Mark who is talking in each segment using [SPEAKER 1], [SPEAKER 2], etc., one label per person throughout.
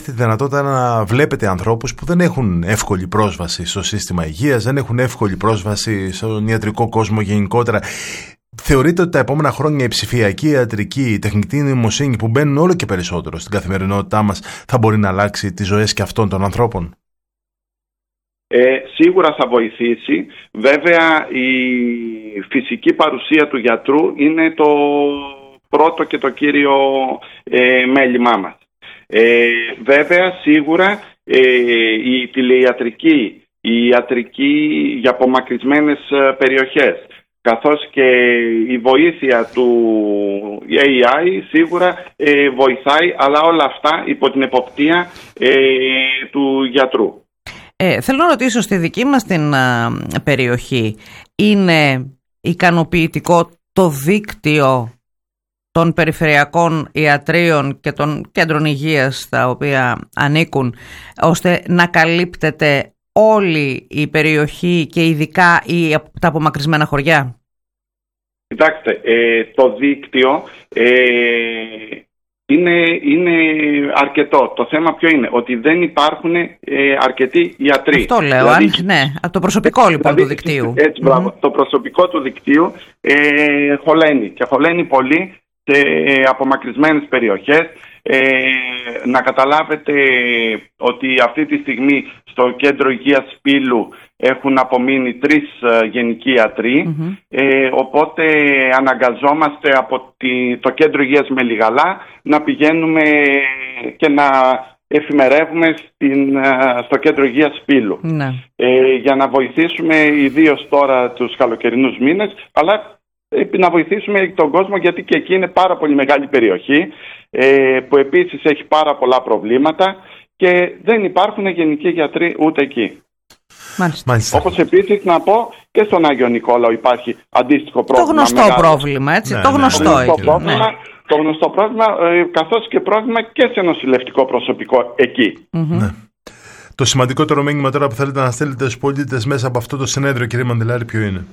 [SPEAKER 1] έχετε τη δυνατότητα να βλέπετε ανθρώπους που δεν έχουν εύκολη πρόσβαση στο σύστημα υγείας, δεν έχουν εύκολη πρόσβαση στον ιατρικό κόσμο γενικότερα. Θεωρείτε ότι τα επόμενα χρόνια η ψηφιακή ιατρική, η τεχνητή νοημοσύνη που μπαίνουν όλο και περισσότερο στην καθημερινότητά μας θα μπορεί να αλλάξει τις ζωές και αυτών των ανθρώπων?
[SPEAKER 2] Σίγουρα θα βοηθήσει. Βέβαια η φυσική παρουσία του γιατρού είναι το πρώτο και το κύριο μέλημά μας. Βέβαια σίγουρα η τηλεϊατρική, η ιατρική για απομακρυσμένες περιοχές, καθώς και η βοήθεια του AI σίγουρα βοηθάει, αλλά όλα αυτά υπό την εποπτεία του γιατρού.
[SPEAKER 3] Θέλω να ρωτήσω, στη δική μας την περιοχή είναι ικανοποιητικό το δίκτυο των περιφερειακών ιατρίων και των κέντρων υγείας τα οποία ανήκουν, ώστε να καλύπτεται όλη η περιοχή και ειδικά τα απομακρυσμένα χωριά?
[SPEAKER 2] Κοιτάξτε, το δίκτυο είναι αρκετό. Το θέμα ποιο είναι? Ότι δεν υπάρχουν αρκετοί ιατροί.
[SPEAKER 3] Αυτό λέω, δηλαδή, από το προσωπικό λοιπόν του δικτύου.
[SPEAKER 2] Έτσι, μπράβο. Το προσωπικό του δικτύου χωλαίνει και χωλαίνει πολύ σε απομακρυσμένες περιοχές. Να καταλάβετε ότι αυτή τη στιγμή στο κέντρο υγείας Πύλου έχουν απομείνει 3 γενικοί ιατροί, οπότε αναγκαζόμαστε από το κέντρο υγείας Μελιγαλά να πηγαίνουμε και να εφημερεύουμε στο κέντρο υγείας Πύλου, για να βοηθήσουμε ιδίως τώρα τους καλοκαιρινούς μήνες, αλλά να βοηθήσουμε τον κόσμο, γιατί και εκεί είναι πάρα πολύ μεγάλη περιοχή που επίσης έχει πάρα πολλά προβλήματα και δεν υπάρχουν γενικοί γιατροί ούτε εκεί.
[SPEAKER 3] Μάλιστα.
[SPEAKER 2] Όπως επίσης να πω και στον Άγιο Νικόλαο υπάρχει αντίστοιχο πρόβλημα.
[SPEAKER 3] Το γνωστό μεγάλο πρόβλημα, έτσι. Το
[SPEAKER 2] γνωστό πρόβλημα, καθώς και πρόβλημα και σε νοσηλευτικό προσωπικό εκεί.
[SPEAKER 1] Ναι. Το σημαντικότερο μήνυμα τώρα που θέλετε να στείλετε στους πολίτες μέσα από αυτό το συνέδριο, κύριε Μαντιλάρη, ποιο είναι?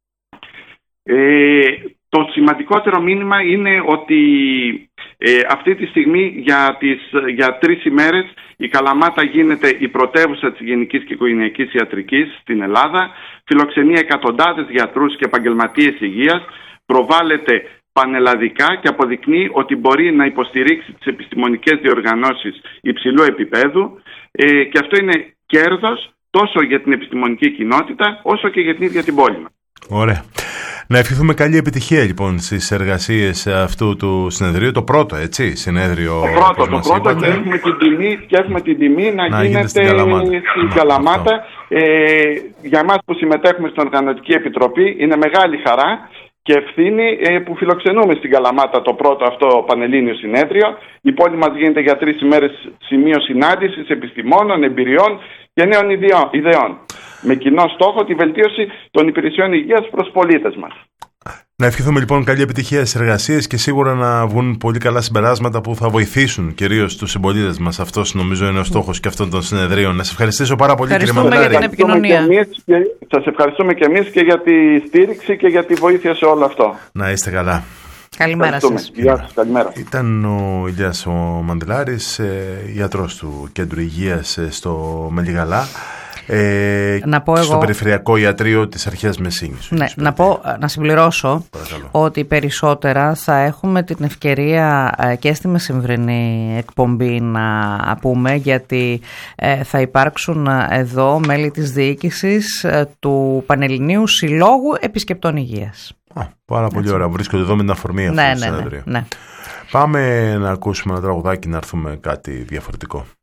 [SPEAKER 2] Το σημαντικότερο μήνυμα είναι ότι αυτή τη στιγμή για 3 ημέρες η Καλαμάτα γίνεται η πρωτεύουσα της γενικής και οικογενειακής ιατρικής στην Ελλάδα, φιλοξενεί εκατοντάδες γιατρούς και επαγγελματίες υγείας, προβάλλεται πανελλαδικά και αποδεικνύει ότι μπορεί να υποστηρίξει τις επιστημονικές διοργανώσεις υψηλού επίπεδου, και αυτό είναι κέρδος τόσο για την επιστημονική κοινότητα όσο και για την ίδια την πόλη μας.
[SPEAKER 1] Ωραία. Να ευχηθούμε καλή επιτυχία λοιπόν στις εργασίες αυτού του συνεδρίου. Το πρώτο, έτσι, συνέδριο.
[SPEAKER 2] Το πρώτο και έχουμε την τιμή να γίνεται στην Καλαμάτα. Για εμάς που συμμετέχουμε στην Οργανωτική Επιτροπή είναι μεγάλη χαρά και ευθύνη που φιλοξενούμε στην Καλαμάτα το πρώτο αυτό πανελλήνιο συνέδριο. Η πόλη μας γίνεται για 3 ημέρες σημείο συνάντησης επιστημόνων, εμπειριών και νέων ιδεών, με κοινό στόχο τη βελτίωση των υπηρεσιών υγείας προς πολίτες μας.
[SPEAKER 1] Να ευχηθούμε λοιπόν καλή επιτυχία στις εργασίες και σίγουρα να βγουν πολύ καλά συμπεράσματα που θα βοηθήσουν κυρίως τους συμπολίτες μας. Αυτός νομίζω είναι ο στόχος και αυτών των συνεδρίων. Να σας ευχαριστήσω πάρα πολύ, κύριε Μαντιλάρη.
[SPEAKER 3] Για την επικοινωνία.
[SPEAKER 2] Σας ευχαριστούμε και εμείς και για τη στήριξη και για τη βοήθεια σε όλο αυτό.
[SPEAKER 1] Να είστε καλά.
[SPEAKER 3] Καλημέρα σας.
[SPEAKER 2] Καλημέρα.
[SPEAKER 1] Ήταν ο Ηλιάς ο Μαντιλάρης, γιατρός του Κέντρου Υγείας στο Μελιγαλά. Στο Περιφερειακό Ιατρείο της Αρχαίας Μεσίνης.
[SPEAKER 3] Ναι, να συμπληρώσω ότι περισσότερα θα έχουμε την ευκαιρία και στη μεσημβρινή εκπομπή να πούμε, γιατί θα υπάρξουν εδώ μέλη της διοίκησης του Πανελληνίου Συλλόγου Επισκεπτών Υγείας.
[SPEAKER 1] Πάρα πολύ ωραία. Βρίσκονται εδώ με την αφορμή αυτού του συνεδρίου.
[SPEAKER 3] Ναι.
[SPEAKER 1] Πάμε να ακούσουμε ένα τραγουδάκι, να έρθουμε κάτι διαφορετικό.